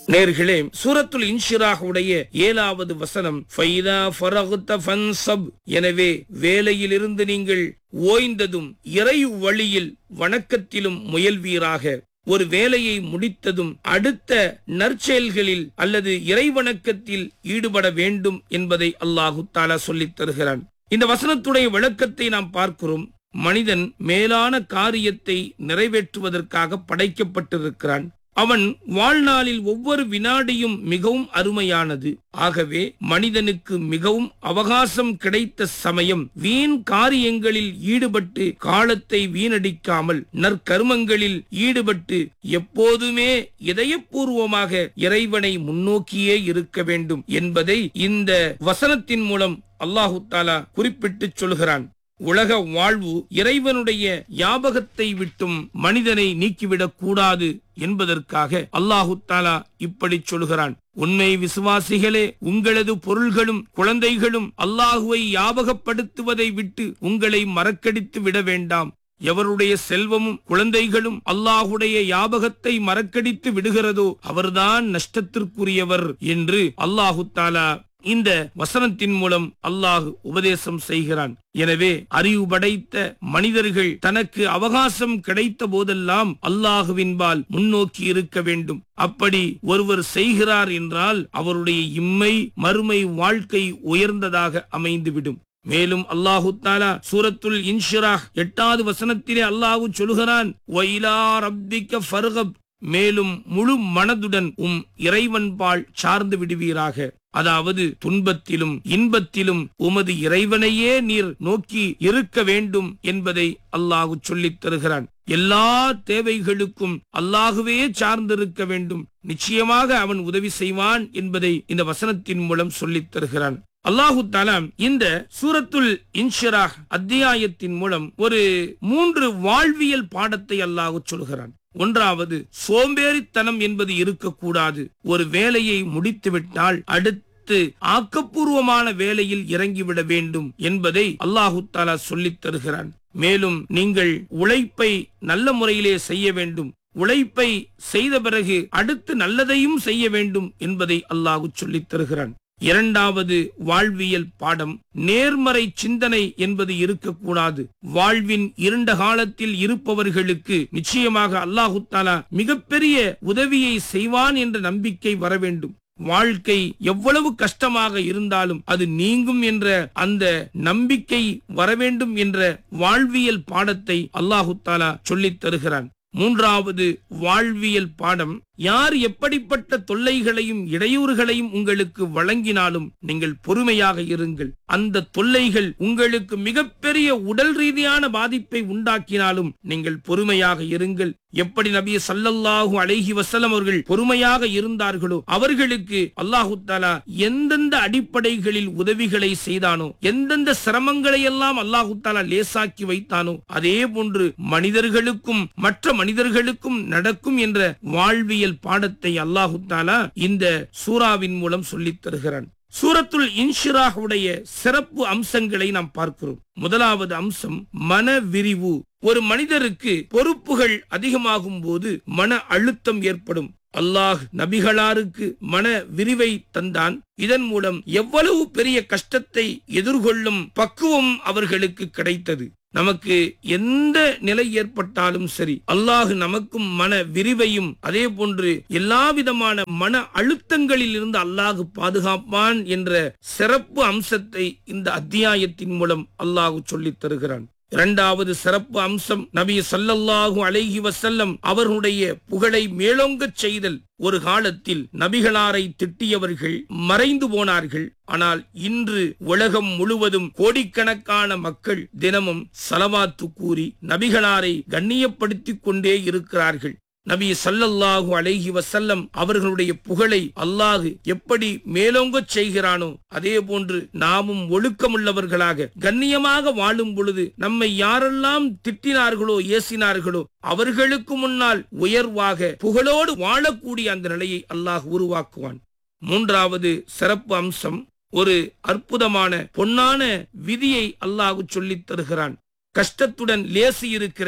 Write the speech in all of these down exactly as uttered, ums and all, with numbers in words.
நேர்களே, சூரத்துல் இன்ஷிராஹ் உடைய ஏழாவது வசனம், ஃபைதா ஃபரக்த ஃபன்சப், எனவே வேலையிலிருந்து நீங்கள் ஓய்ந்ததும் இறை வழியில் வணக்கத்திலும் முயல்வீராக. ஒரு வேலையை முடித்ததும் அடுத்த நற்செயல்களில் அல்லது இறை வணக்கத்தில் ஈடுபட வேண்டும் என்பதை அல்லாஹு தஆலா சொல்லித் தருகிறான். இந்த வசனத்துடைய விளக்கத்தை நாம் பார்க்கிறோம். மனிதன் மேலான காரியத்தை நிறைவேற்றுவதற்காக படைக்கப்பட்டிருக்கிறான். அவன் வாழ்நாளில் ஒவ்வொரு வினாடியும் மிகவும் அருமையானது. ஆகவே மனிதனுக்கு மிகவும் அவகாசம் கிடைத்த சமயம் வீண் காரியங்களில் ஈடுபட்டு காலத்தை வீணடிக்காமல் நற்கர்மங்களில் ஈடுபட்டு எப்போதுமே இதயபூர்வமாக இறைவனை முன்னோக்கியே இருக்க வேண்டும் என்பதை இந்த வசனத்தின் மூலம் அல்லாஹு தஆலா குறிப்பிட்டு சொல்கிறான். உலக வாழ்வு இறைவனுடைய ஞாபகத்தை விட்டும் மனிதனை நீக்கிவிடக் கூடாது என்பதற்காக அல்லாஹு தஆலா இப்படி சொல்கிறான். உண்மை விசுவாசிகளே, உங்களது பொருள்களும் குழந்தைகளும் அல்லாஹுவை ஞாபகப்படுத்துவதை விட்டு உங்களை மறக்கடித்து விட வேண்டாம். எவருடைய செல்வமும் குழந்தைகளும் அல்லாஹுடைய ஞாபகத்தை மறக்கடித்து விடுகிறதோ அவர்தான் நஷ்டத்திற்குரியவர் என்று அல்லாஹு தஆலா இந்த வசனத்தின் மூலம் அல்லாஹ் உபதேசம் செய்கிறான். எனவே அறிவு படைத்த மனிதர்கள் தனக்கு அவகாசம் கிடைத்த போதெல்லாம் அல்லாஹுவின்பால் முன்னோக்கி இருக்க வேண்டும். அப்படி ஒருவர் செய்கிறார் என்றால் அவருடைய இம்மை மறுமை வாழ்க்கை உயர்ந்ததாக அமைந்துவிடும். மேலும் அல்லாஹு தஆலா சூரத்துல் இன்ஷிராஹ் எட்டாவது வசனத்திலே அல்லாஹ் சொல்கிறான், வயிலா ரப்பிக ஃபர்கப், மேலும் முழு மனதுடன் உம் இறைவன்பால் சார்ந்து விடுவீராக. அதாவது துன்பத்திலும் இன்பத்திலும் உமது இறைவனையே நீர் நோக்கி இருக்க வேண்டும் என்பதை அல்லாஹ் சொல்லித் தருகிறான். எல்லா தேவைகளுக்கும் அல்லாஹுவே சார்ந்திருக்க வேண்டும். நிச்சயமாக அவன் உதவி செய்வான் என்பதை இந்த வசனத்தின் மூலம் சொல்லித் தருகிறான். அல்லாஹு தஆலா இந்த சூரத்துல் இன்ஷிராஹ் அத்தியாயத்தின் மூலம் ஒரு மூன்று வாழ்வியல் பாடத்தை அல்லாஹ் சொல்கிறான். ஒன்றாவது, சோம்பேறித்தனம் என்பது இருக்கக்கூடாது. ஒரு வேலையை முடித்துவிட்டால் அடுத்து ஆக்கப்பூர்வமான வேலையில் இறங்கிவிட வேண்டும் என்பதை அல்லாஹு தஆலா சொல்லித் தருகிறான். மேலும் நீங்கள் உழைப்பை நல்ல முறையிலே செய்ய வேண்டும். உழைப்பை செய்த பிறகு அடுத்து நல்லதையும் செய்ய வேண்டும் என்பதை அல்லாஹ் சொல்லித் தருகிறான். இரண்டாவது வாழ்வியல் பாடம், நேர்மறை சிந்தனை என்பது இருக்கக்கூடாது. வாழ்வின் இருண்ட காலத்தில் இருப்பவர்களுக்கு நிச்சயமாக அல்லாஹு தஆலா மிகப்பெரிய உதவியை செய்வான் என்ற நம்பிக்கை வர வேண்டும். வாழ்க்கை எவ்வளவு கஷ்டமாக இருந்தாலும் அது நீங்கும் என்ற அந்த நம்பிக்கை வர வேண்டும் என்ற வாழ்வியல் பாடத்தை அல்லாஹு தஆலா சொல்லித் தருகிறான். மூன்றாவது வாழ்வியல் பாடம், யார் எப்படிப்பட்ட தொல்லைகளையும் இடையூறுகளையும் உங்களுக்கு வழங்கினாலும் நீங்கள் பொறுமையாக இருங்கள். அந்த தொல்லைகள் உங்களுக்கு மிகப்பெரிய உடல் ரீதியான பாதிப்பை உண்டாக்கினாலும் நீங்கள் பொறுமையாக இருங்கள். எப்படி நபி ஸல்லல்லாஹு அலைஹி வஸல்லம் அவர்கள் பொறுமையாக இருந்தார்களோ அவர்களுக்கு அல்லாஹு தஆலா எந்தெந்த அடிப்படைகளில் உதவிகளை செய்தானோ, எந்தெந்த சிரமங்களை எல்லாம் அல்லாஹு தஆலா லேசாக்கி வைத்தானோ, அதே போன்று மனிதர்களுக்கும் மற்ற மனிதர்களுக்கும் நடக்கும் என்ற வாழ்வியல் பாடத்தை அல்லாஹு தஆலா இந்த சூராவின் மூலம் சொல்லித் தருகிறான். சூரத்துல் இன்ஷிராஹ் உடைய சிறப்பு அம்சங்களை நாம் பார்க்கிறோம். முதலாவது அம்சம் மன விரிவு. ஒரு மனிதருக்கு பொறுப்புகள் அதிகமாகும் போது மன அழுத்தம் ஏற்படும். அல்லாஹ் நபிகளாருக்கு மன விரிவை தந்தான். இதன் மூலம் எவ்வளவு பெரிய கஷ்டத்தை எதிர்கொள்ளும் பக்குவம் அவர்களுக்கு கிடைத்தது. நமக்கு எந்த நிலை ஏற்பட்டாலும் சரி, அல்லாஹ் நமக்கும் மன விரிவையும் அதே போன்று எல்லா விதமான மன அழுத்தங்களில் இருந்து அல்லாஹ் பாதுகாப்பான் என்ற சிறப்பு அம்சத்தை இந்த அத்தியாயத்தின் மூலம் அல்லாஹ் சொல்லித் தருகிறான். இரண்டாவது சிறப்பு அம்சம், நபி ஸல்லல்லாஹு அலைஹி வஸல்லம் அவர்களுடைய புகழை மேலோங்கச் செய்தல். ஒரு காலத்தில் நபிகளாரை திட்டியவர்கள் மறைந்து போனார்கள். ஆனால் இன்று உலகம் முழுவதும் கோடிக்கணக்கான மக்கள் தினமும் ஸலவாத்து கூறி நபிகளாரை கண்ணியப்படுத்திக் கொண்டே இருக்கிறார்கள். நபி ஸல்லல்லாஹு அலைஹி வஸல்லம் அவர்களுடைய புகழை அல்லாஹ் எப்படி மேலோங்கச் செய்கிறானோ அதே போன்று நாமும் ஒழுக்கமுள்ளவர்களாக கண்ணியமாக வாழும் பொழுது நம்மை யாரெல்லாம் திட்டினார்களோ ஏசினார்களோ அவர்களுக்கு முன்னால் உயர்வாக புகழோடு வாழக்கூடிய அந்த நிலையை அல்லாஹ் உருவாக்குவான். மூன்றாவது சிறப்பு அம்சம், ஒரு அற்புதமான பொன்னான விதியை அல்லாஹ் சொல்லித் தருகிறான். கஷ்டத்துடன் லேசி இருக்கிறது,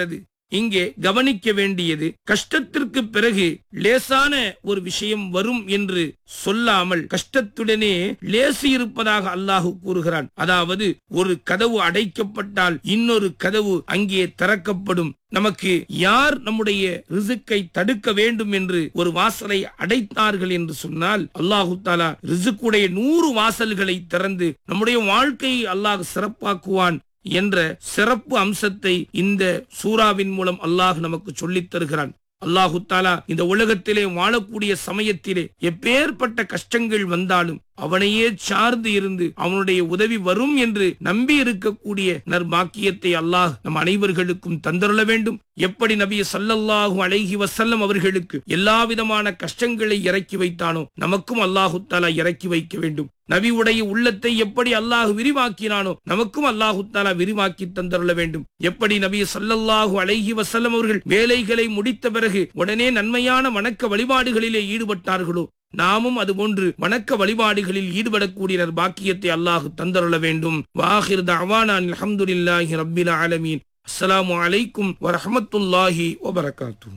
இங்கே கவனிக்க வேண்டியது, கஷ்டத்திற்கு பிறகு லேசான ஒரு விஷயம் வரும் என்று சொல்லாமல் கஷ்டத்துடனே லேசு இருப்பதாக அல்லாஹ் கூறுகிறான். அதாவது ஒரு கதவு அடைக்கப்பட்டால் இன்னொரு கதவு அங்கே திறக்கப்படும். நமக்கு யார் நம்முடைய ரிசுக்கை தடுக்க வேண்டும் என்று ஒரு வாசலை அடைத்தார்கள் என்று சொன்னால் அல்லாஹு தாலா ரிசுக்குடைய நூறு வாசல்களை திறந்து நம்முடைய வாழ்க்கையை அல்லாஹ் சிறப்பாக்குவான் என்ற சிறப்பு அம்சத்தை இந்த சூராவின் மூலம் அல்லாஹ் நமக்கு சொல்லித் தருகிறான். அல்லாஹு தாலா இந்த உலகத்திலே வாழக்கூடிய சமயத்திலே எப்பேற்பட்ட கஷ்டங்கள் வந்தாலும் அவனையே சார்ந்து இருந்து அவனுடைய உதவி வரும் என்று நம்பி இருக்கக்கூடிய நற்பாக்கியத்தை அல்லாஹ் நம் அனைவர்களுக்கும் தந்தருள வேண்டும். எப்படி நபி ஸல்லல்லாஹு அலைஹி வஸல்லம் அவர்களுக்கு எல்லா விதமான கஷ்டங்களை இறக்கி வைத்தானோ நமக்கும் அல்லாஹு தஆலா இறக்கி வைக்க வேண்டும். நபியுடைய உள்ளத்தை எப்படி அல்லாஹ் விரிவாக்கினானோ நமக்கும் அல்லாஹு தஆலா விரிவாக்கி தந்தருள வேண்டும். எப்படி நபி ஸல்லல்லாஹு அலைஹி வஸல்லம் அவர்கள் வேலைகளை முடித்த பிறகு உடனே நன்மையான வணக்க வழிபாடுகளிலே ஈடுபட்டார்களோ நாமும் அதுபோன்று வணக்க வழிபாடுகளில் ஈடுபடக்கூடிய பாக்கியத்தை அல்லாஹ் தந்தருள வேண்டும். வாஹிர் தஅவானா அல்ஹம்துலில்லாஹி ரப்பில் ஆலமீன். அஸ்ஸலாமு அலைக்கும் வரஹ்மத்துல்லாஹி வபரகாத்துஹு.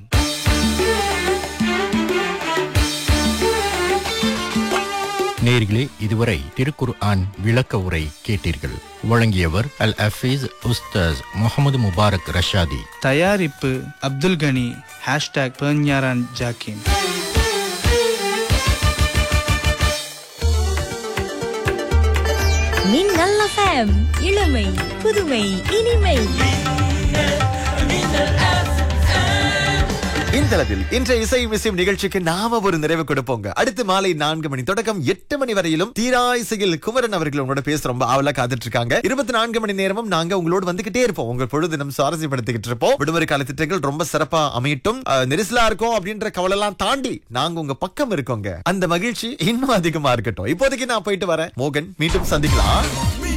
நேயர்களே, இதுவரை திருக்குர்ஆன் விளக்க உரை கேட்டீர்கள். வழங்கியவர் அல் ஹஃபீஸ் உஸ்தாஸ் முகமது முபாரக் ரஷாதி. தயாரிப்பு அப்துல் கனி. ஹேஷ்டாக் பெர்ஞாரான் ஜாக்கிம். மின்னல் எஃப்எம், இளமை புதுமை இனிமை. இந்த அளவில் இன்றைய இசை விஷயம் நிகழ்ச்சிக்கு நாம ஒரு நிறைவு கொடுப்போங்க. அடுத்து மாலை நான்கு மணி தொடக்கம் எட்டு மணி வரையிலும் தீரா இசையில் குமரன் அவர்கள் உங்களோட பேச ரொம்ப ஆவலா காத்துட்டு இருக்காங்க. இருபத்தி நான்கு மணி நேரமும் நாங்க உங்களோட வந்துகிட்டே இருப்போம். உங்க பொழுது நம்ம சுவாரஸ்யப்படுத்திக்கிட்டு இருப்போம். விடுமுறை கால திட்டங்கள் ரொம்ப சிறப்பா அமையட்டும். நெரிசலா இருக்கும் அப்படின்ற கவலை எல்லாம் தாண்டி நாங்க உங்க பக்கம் இருக்கோங்க. அந்த மகிழ்ச்சி இன்னும் அதிகமா இருக்கட்டும். இப்போதைக்கு நான் போயிட்டு வரேன். மோகன், மீண்டும் சந்திக்கலாம்.